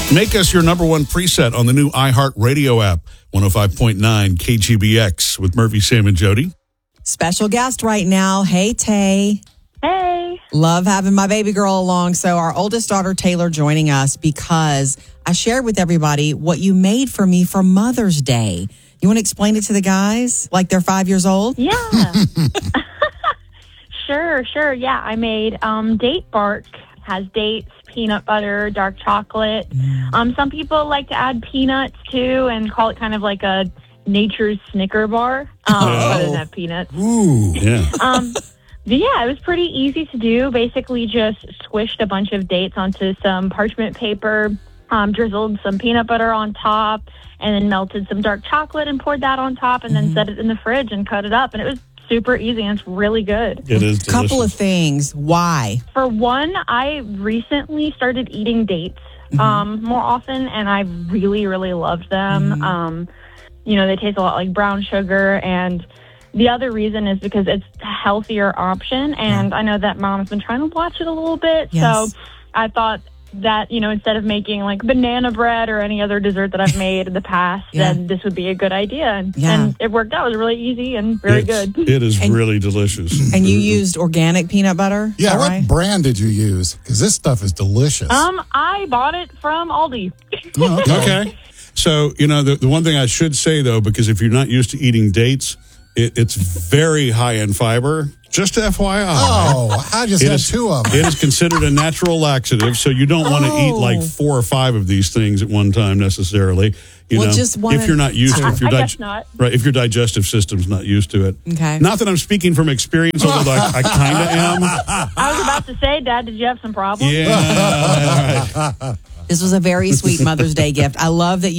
Make us your number one preset on the new iHeartRadio app. 105.9 KGBX with Murphy, Sam, and Jody. Special guest right now. Hey, Tay. Hey. Love having my baby girl along. So our oldest daughter, Taylor, joining us because I shared with everybody what you made for me for Mother's Day. You want to explain it to the guys like they're 5 years old? Yeah. Sure. Yeah, I made date bark. Has dates, peanut butter, dark chocolate. Some people like to add peanuts too and call it kind of like a nature's Snicker bar. But it doesn't have peanuts. Ooh, yeah. But yeah, it was pretty easy to do. Basically just squished a bunch of dates onto some parchment paper, drizzled some peanut butter on top, and then melted some dark chocolate and poured that on top, and then set it in the fridge and cut it up. And it was super easy, and it's really good. It is delicious. Couple of things. Why? For one, I recently started eating dates more often, and I really, really loved them. They taste a lot like brown sugar, and the other reason is because it's a healthier option, and I know that Mom's been trying to watch it a little bit, so I thought that, instead of making like banana bread or any other dessert that I've made in the past, then this would be a good idea. And it worked out. It was really easy and very good. It is really delicious. And you used organic peanut butter? Yeah, what right? brand did you use? Because this stuff is delicious. I bought it from Aldi. Oh, Okay. So, the one thing I should say, though, because if you're not used to eating dates, it's very high in fiber. Just FYI. Oh, I just had two of them. It is considered a natural laxative, so you don't want to eat like 4 or 5 of these things at one time necessarily. Just one if you're not used to it. I guess not. Right, if your digestive system's not used to it. Okay. Not that I'm speaking from experience, although I kind of am. I was about to say, Dad, did you have some problems? Yeah. Right. This was a very sweet Mother's Day gift. I love that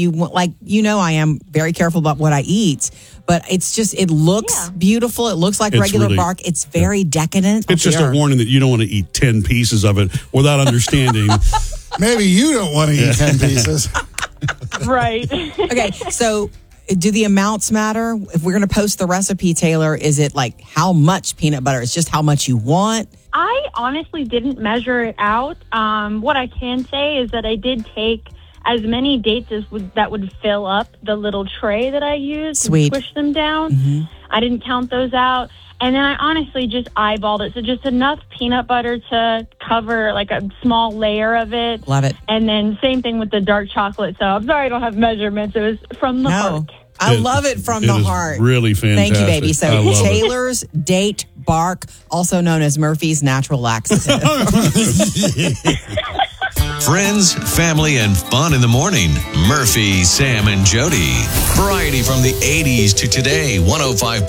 I am very careful about what I eat, but it looks beautiful. It looks like regular bark. It's very decadent. It's just a warning that you don't want to eat 10 pieces of it without understanding. Maybe you don't want to eat 10 pieces. Right. Okay, so do the amounts matter? If we're going to post the recipe, Taylor, is it like how much peanut butter? It's just how much you want? I honestly didn't measure it out. What I can say is that I did take as many dates that would fill up the little tray that I used Sweet. and squish them down. I didn't count those out. And then I honestly just eyeballed it. So just enough peanut butter to cover like a small layer of it. Love it. And then same thing with the dark chocolate. So I'm sorry I don't have measurements. It was from the heart. I love it from the heart. Really fantastic. Thank you, baby. So Taylor's Date Bark, also known as Murphy's Natural Laxative. Friends, family, and fun in the morning. Murphy, Sam, and Jody. Variety from the 80s to today. 105.